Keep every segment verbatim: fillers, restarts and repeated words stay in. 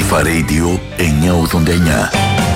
Αλφα Radio εννιακόσια ογδόντα εννιά.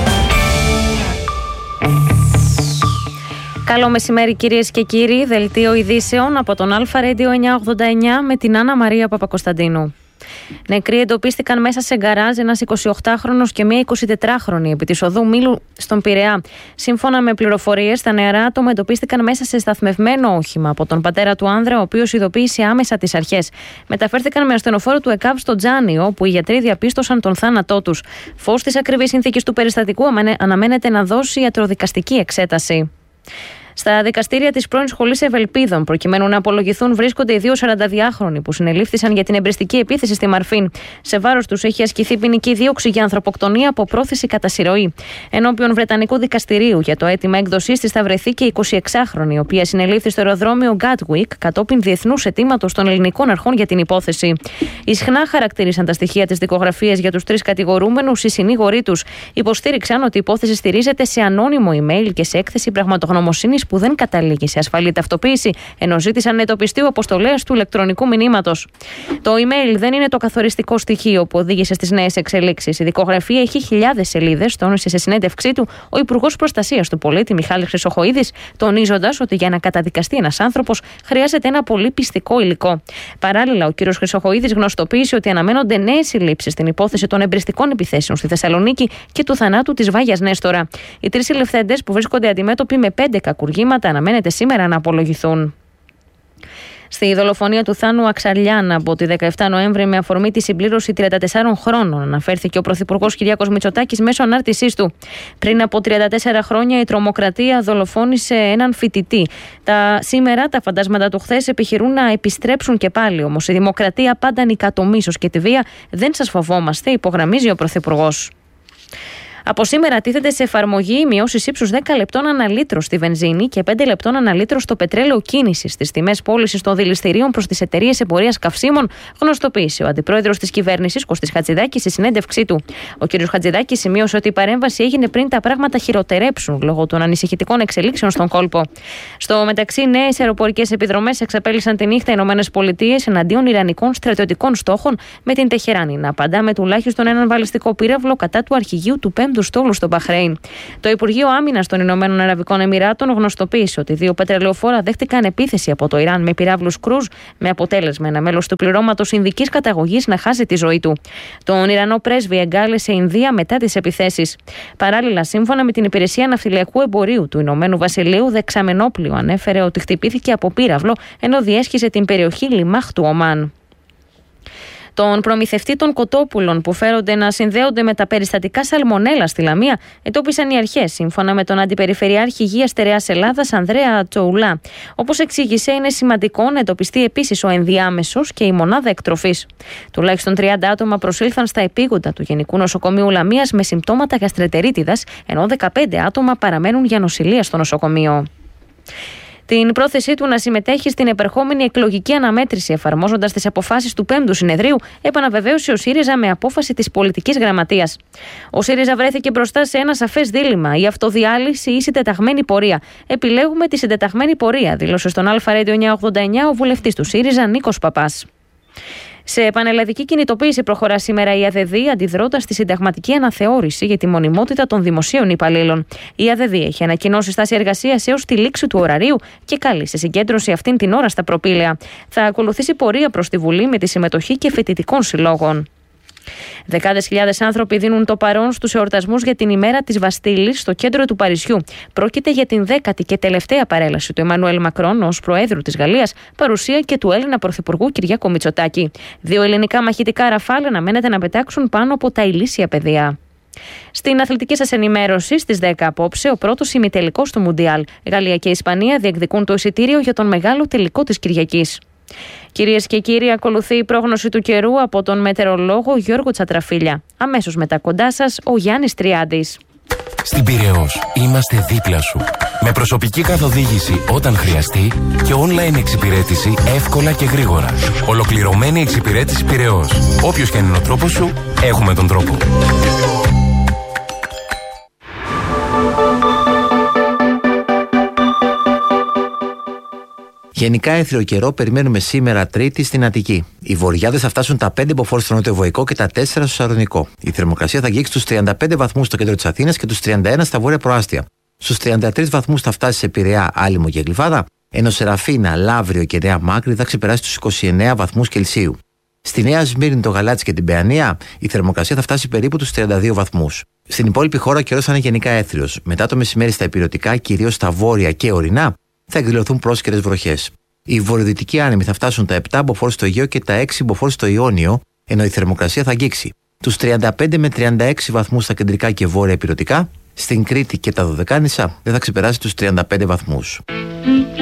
Καλό μεσημέρι κυρίες και κύριοι, δελτίο ειδήσεων από τον Αλφα Radio εννιακόσια ογδόντα εννιά με την Άννα Μαρία Παπακοσταντίνου. Νεκροί εντοπίστηκαν μέσα σε γκαράζ ένας εικοσιοκτάχρονος και μία εικοσιτετράχρονη επί της οδού Μήλου στον Πειραιά. Σύμφωνα με πληροφορίες, τα νεαρά άτομα εντοπίστηκαν μέσα σε σταθμευμένο όχημα από τον πατέρα του άνδρα, ο οποίος ειδοποίησε άμεσα τις αρχές. Μεταφέρθηκαν με ασθενοφόρο του ΕΚΑΒ στο Τζάνιο, όπου οι γιατροί διαπίστωσαν τον θάνατό τους. Φως της ακριβής συνθήκης του περιστατικού αναμένεται να δώσει ιατροδικαστική εξέταση. Στα δικαστήρια της πρώην Σχολής Ευελπίδων, προκειμένου να απολογηθούν, βρίσκονται οι δύο σαρανταδυάχρονοι που συνελήφθησαν για την εμπριστική επίθεση στη Μαρφίν. Σε βάρος τους έχει ασκηθεί ποινική δίωξη για ανθρωποκτονία από πρόθεση κατά συρροή. Ενώπιον Βρετανικού δικαστηρίου για το αίτημα έκδοσής της θα βρεθεί και η εικοσιεξάχρονη, η οποία συνελήφθη στο αεροδρόμιο Gatwick κατόπιν διεθνούς αιτήματος των ελληνικών αρχών για την υπόθεση. Ισχνά χαρακτήρισαν τα στοιχεία της δικογραφίας για τους τρεις κατηγορούμενους. Οι συνήγοροι τους υποστήριξαν ότι η υπόθεση στηρίζεται σε ανώνυμο email και σε έκθεση πραγματογνωμοσύνης που δεν καταλήγει σε ασφαλή ταυτοποίηση, ενώ ζήτησαν να εντοπιστεί αποστολέας του ηλεκτρονικού μηνύματος. Το email δεν είναι το καθοριστικό στοιχείο που οδήγησε στις νέες εξελίξεις. Η δικογραφία έχει χιλιάδες σελίδες, τόνισε σε συνέντευξή του ο Υπουργός Προστασίας του Πολίτη Μιχάλης Χρυσοχοΐδης, τονίζοντας ότι για να καταδικαστεί ένας άνθρωπος χρειάζεται ένα πολύ πιστικό υλικό. Παράλληλα, ο κ. Χρυσοχοΐδης γνωστοποίησε ότι αναμένονται νέες συλλήψεις στην υπόθεση των εμπριστικών επιθέσεων στη Θεσσαλονίκη και του θανάτου της Βάγιας Νέστορα. Οι τρεις συλληφθέντες που βρίσκονται αντιμέτωποι με πέντε κακουργήματα αναμένεται σήμερα να απολογηθούν. Στη δολοφονία του Θάνου Αξαλιάν από τη δεκαεφτά Νοέμβρη, με αφορμή τη συμπλήρωση τριάντα τεσσάρων χρόνων, αναφέρθηκε ο Πρωθυπουργός Κυριάκος Μητσοτάκης μέσω ανάρτησής του. Πριν από τριάντα τέσσερα χρόνια, η τρομοκρατία δολοφόνησε έναν φοιτητή. Τα σήμερα τα φαντάσματα του χθες επιχειρούν να επιστρέψουν και πάλι. Όμως η δημοκρατία πάντα νικά το μίσος και τη βία. Δεν σας φοβόμαστε, υπογραμμίζει ο Πρωθυπουργός. Από σήμερα τίθεται σε εφαρμογή μειώσεις ύψους δέκα λεπτών ανά λίτρο στη βενζίνη και πέντε λεπτών ανά λίτρο στο πετρέλαιο κίνησης στις τιμές πώλησης των δηληστηρίων προς τις εταιρείες εμπορίας καυσίμων, γνωστοποίησε ο αντιπρόεδρος της κυβέρνησης Κωστής Χατζηδάκης στη συνέντευξή του. Ο κ. Χατζηδάκης σημείωσε ότι η παρέμβαση έγινε πριν τα πράγματα χειροτερέψουν λόγω των ανησυχητικών εξελίξεων στον κόλπο. Στο μεταξύ, νέες αεροπορικές επιδρομές εξαπέλυσαν τη νύχτα οι ΗΠΑ εναντίον ιρανικών στρατιωτικών στόχων, με την Τεχεράνη να απαντά με τουλάχιστον έναν βαλιστικό πύραυλο κατά του αρχηγείου του πέμπτου του στόλου στο Μπαχρέιν. Το Υπουργείο Άμυνας των Ηνωμένων Αραβικών Εμιράτων γνωστοποίησε ότι δύο πετρελαιοφόρα δέχτηκαν επίθεση από το Ιράν με πυράβλους κρούζ, με αποτέλεσμα ένα μέλος του πληρώματος Ινδικής καταγωγής να χάσει τη ζωή του. Τον Ιρανό πρέσβη εγκάλεσε Ινδία μετά τις επιθέσεις. Παράλληλα, σύμφωνα με την Υπηρεσία Ναυτιλιακού Εμπορίου του Ηνωμένου Βασιλείου, δεξαμενόπλιο ανέφερε ότι χτυπήθηκε από πύραυλο ενώ διέσχιζε την περιοχή Λιμάχ του Ομάν. Τον προμηθευτή των κοτόπουλων που φέρονται να συνδέονται με τα περιστατικά σαλμονέλα στη Λαμία εντόπισαν οι αρχές, σύμφωνα με τον Αντιπεριφερειάρχη Υγείας Στερεάς Ελλάδας Ανδρέα Τσοουλά. Όπως εξήγησε, είναι σημαντικό να εντοπιστεί επίσης ο ενδιάμεσος και η μονάδα εκτροφής. Τουλάχιστον τριάντα άτομα προσήλθαν στα επίγοντα του Γενικού Νοσοκομείου Λαμίας με συμπτώματα γαστρεντερίτιδας, ενώ δεκαπέντε άτομα παραμένουν για νοσηλεία στο νοσοκομείο. Την πρόθεσή του να συμμετέχει στην επερχόμενη εκλογική αναμέτρηση, εφαρμόζοντας τις αποφάσεις του πέμπτου συνεδρίου, επαναβεβαίωσε ο ΣΥΡΙΖΑ με απόφαση της πολιτικής γραμματείας. Ο ΣΥΡΙΖΑ βρέθηκε μπροστά σε ένα σαφές δίλημμα: η αυτοδιάλυση ή η συντεταγμένη πορεία. Επιλέγουμε τη συντεταγμένη πορεία, δήλωσε στον Αλφα Radio εννιακόσια ογδόντα εννιά ο βουλευτής του ΣΥΡΙΖΑ Νίκος Παπάς. Σε πανελλαδική κινητοποίηση προχωρά σήμερα η ΑΔΔ, αντιδρώντας στη συνταγματική αναθεώρηση για τη μονιμότητα των δημοσίων υπαλλήλων. Η ΑΔΔ έχει ανακοινώσει στάση εργασίας έως τη λήξη του ωραρίου και καλεί σε συγκέντρωση αυτήν την ώρα στα προπήλαια. Θα ακολουθήσει πορεία προς τη Βουλή με τη συμμετοχή και φοιτητικών συλλόγων. Δεκάδες χιλιάδες άνθρωποι δίνουν το παρόν στους εορτασμούς για την ημέρα της Βαστίλης στο κέντρο του Παρισιού. Πρόκειται για την δέκατη και τελευταία παρέλαση του Εμμανουέλ Μακρόν ως Προέδρου της Γαλλίας, παρουσία και του Έλληνα Πρωθυπουργού Κυριάκου Μητσοτάκη. Δύο ελληνικά μαχητικά Ραφάλ αναμένεται να πετάξουν πάνω από τα ηλίσια πεδία. Στην αθλητική σας ενημέρωση, στις δέκα απόψε, ο πρώτος ημιτελικός του Μουντιάλ. Γαλλία και Ισπανία διεκδικούν το εισιτήριο για τον μεγάλο τελικό της Κυριακής. Κυρίες και κύριοι, ακολουθεί η πρόγνωση του καιρού από τον μετεωρολόγο Γιώργο Τσατραφίλια. Αμέσως μετά κοντά σας ο Γιάννης Τριάντης. Στην Πειραιώς είμαστε δίπλα σου. Με προσωπική καθοδήγηση όταν χρειαστεί και online εξυπηρέτηση εύκολα και γρήγορα. Ολοκληρωμένη εξυπηρέτηση Πειραιώς. Όποιος και αν είναι ο τρόπος σου, έχουμε τον τρόπο. Γενικά έθριο καιρό περιμένουμε σήμερα Τρίτη στην Αττική. Οι βορειάδες θα φτάσουν τα πέντε μποφόρ στο νοτιοβοϊκό και τα τέσσερα στο Σαλονικό. Η θερμοκρασία θα αγγίξει τους τριάντα πέντε βαθμούς στο κέντρο της Αθήνας και τους τριάντα ένα στα βόρεια προάστια. Στους τριάντα τρεις βαθμούς θα φτάσει σε Πειραιά, Άλυμο και Γλυφάδα, ενώ σε Ραφίνα, Λαύριο και Νέα Μάκρη θα ξεπεράσει τους είκοσι εννέα βαθμούς Κελσίου. Στη Νέα Σμύρνη, το Γαλάτσι και την Παιανία, η θερμοκρασία θα φτάσει περίπου τους τριάντα δύο βαθμούς. Στην υπόλοιπη χώρα ο καιρός θα είναι γενικά έθριος. Μετά το μεσημέρι στα ηπειρωτικά, κυρίως στα βόρεια και ορεινά, θα εκδηλωθούν πρόσκαιρες βροχές. Οι βορειοδυτικοί άνεμοι θα φτάσουν τα επτά μποφόρ στο Αιγαίο και τα έξι μποφόρ στο Ιόνιο, ενώ η θερμοκρασία θα αγγίξει τους τριάντα πέντε με τριάντα έξι βαθμούς στα κεντρικά και βόρεια ηπειρωτικά. Στην Κρήτη και τα Δωδεκάνησα δεν θα ξεπεράσει τους τριάντα πέντε βαθμούς.